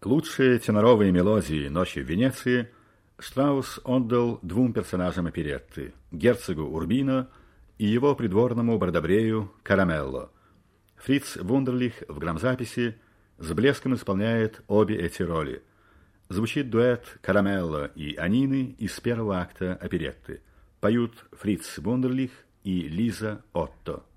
Лучшие теноровые мелодии «Ночи в Венеции» Штраус отдал двум персонажам оперетты – герцогу Урбино и его придворному Бардабрею Карамелло. Фриц Вундерлих в грамзаписи с блеском исполняет обе эти роли. Звучит дуэт Карамелло и Анины из первого акта оперетты. Поют Фриц Вундерлих и Лиза Отто.